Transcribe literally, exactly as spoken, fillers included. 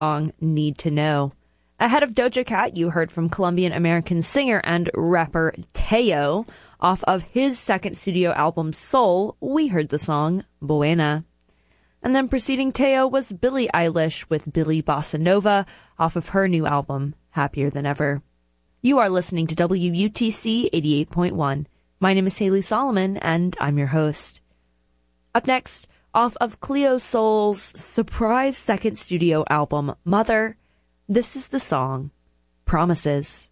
song Need to Know. Ahead of Doja Cat, you heard from Colombian-American singer and rapper Teo. Off of his second studio album, Soul, we heard the song Buena. And then preceding Teo was Billie Eilish with Billie Bossa Nova off of her new album, Happier Than Ever. You are listening to W U T C eighty-eight point one. My name is Haley Solomon, and I'm your host. Up next, off of Cleo Sol's surprise second studio album, Mother, this is the song, Promises.